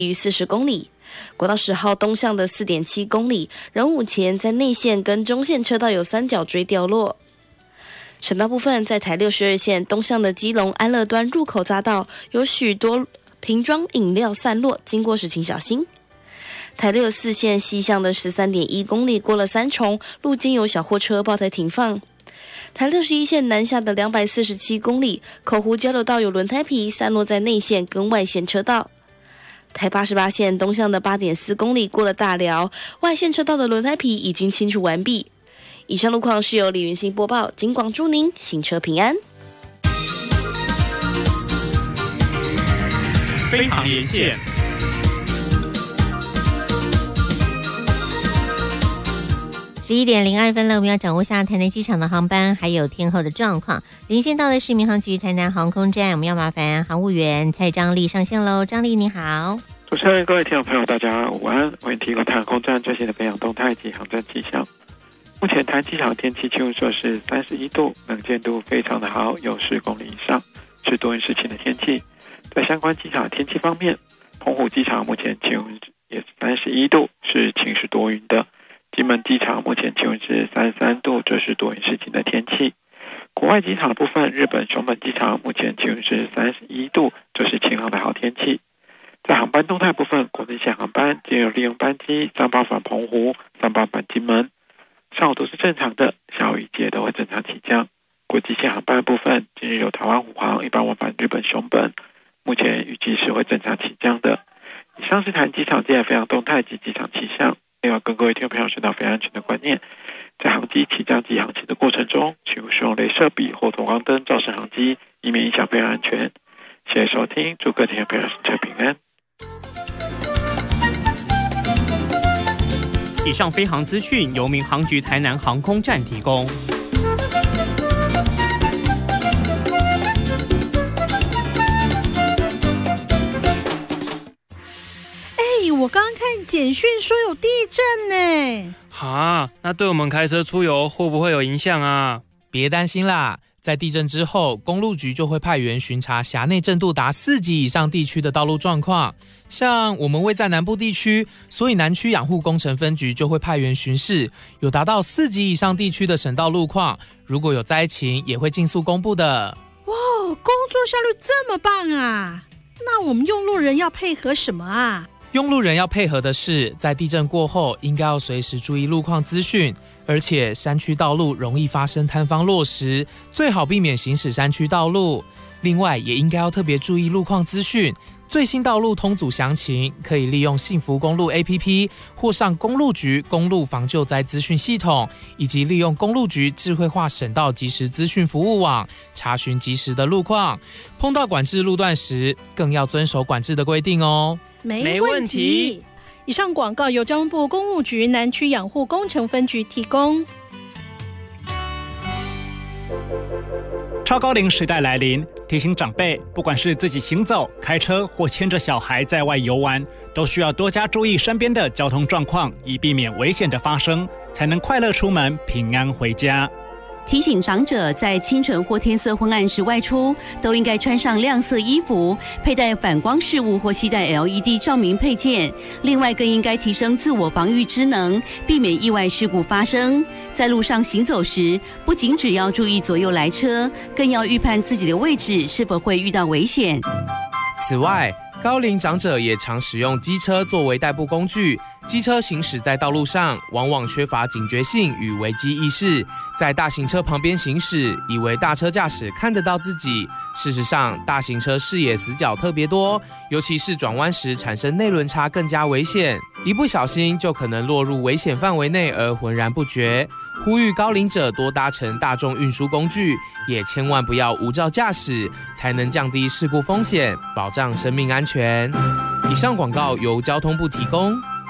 于40公里。国道10号东向的 4.7 公里，仁武前在内线跟中线车道有三角锥掉落。省道部分，在台62线东向的基隆安乐端入口匝道有许多瓶装饮料散落，经过时请小心。台64线西向的 13.1 公里过了三重，路肩有小货车爆胎停放。台61线南下的247公里，口湖交流道有轮胎皮散落在内线跟外线车道。台88线东向的 8.4 公里过了大寮，外线车道的轮胎皮已经清除完毕。以上路况是由李云欣播报，警广祝您行车平安。 飞航连线。 11点02分了，我们要掌握下台南机场的航班还有天候的状况。连线到的是民航局台南航空站，我们要麻烦航务员蔡张丽上线喽。张丽你好。 主持人、各位听众朋友大家午安，为提供台航空站最新的飞航动态及航站气象。目前台机场天气气温摄氏31度，能见度非常的好，有10公里以上，是多云时晴的天气。在相关机场天气方面，澎湖机场目前气温也是31度，是晴时多云的。金门机场目前气温是33度，这是多云时晴的天气。国外机场的部分，日本熊本机场目前气温是31度，这是晴朗的好天气。在航班动态部分，国内线航班皆有利用班机3班返澎湖、3班返金门，上午都是正常的，下午一节都会正常起降。国际线航班的部分，今日有台湾虎航1班往返日本熊本，目前预计是会正常起降的。以上是台南机场接下来飞航动态及机场气象。另外跟各位听众朋友宣导飞安全的观念，在航机起降及航行的过程中，请勿使用雷射笔或同光灯照射航机，以免影响飞行安全。谢谢收听，祝各位听众朋友行车平安。 以上飞航资讯由民航局台南航空站提供。 我刚刚看简讯说有地震呢。 那对我们开车出游会不会有影响啊？ 别担心啦，在地震之后，公路局就会派员巡查辖内震度达4级以上地区的道路状况。像我们位在南部地区，所以南区养护工程分局就会派员巡视有达到4级以上地区的省道路况，如果有灾情也会尽速公布的。 哇，工作效率这么棒啊！那我们用路人要配合什么啊？ 用路人要配合的是，在地震过后应该要随时注意路况资讯，而且山区道路容易发生坍方落石，最好避免行驶山区道路。另外也应该要特别注意路况资讯，最新道路通组详情可以利用幸福公路 APP 或上公路局公路防救灾资讯系统，以及利用公路局智慧化省道即时资讯服务网查询即时的路况。碰到管制路段时，更要遵守管制的规定哦。 没问题。以上广告由交通部公路局南区养护工程分局提供。 超高龄时代来临，提醒长辈，不管是自己行走、开车或牵着小孩在外游玩，都需要多加注意身边的交通状况，以避免危险的发生，才能快乐出门，平安回家。 提醒长者在清晨或天色昏暗时外出，都应该穿上亮色衣服，佩戴反光饰物或携带 LED 照明配件。另外，更应该提升自我防御知能，避免意外事故发生。在路上行走时，不仅只要注意左右来车，更要预判自己的位置是否会遇到危险。 此外，高龄长者也常使用机车作为代步工具，机车行驶在道路上，往往缺乏警觉性与危机意识，在大型车旁边行驶，以为大车驾驶看得到自己。事实上，大型车视野死角特别多，尤其是转弯时产生内轮差更加危险，一不小心就可能落入危险范围内而浑然不觉。呼吁高龄者多搭乘大众运输工具，也千万不要无照驾驶，才能降低事故风险，保障生命安全。以上广告由交通部提供。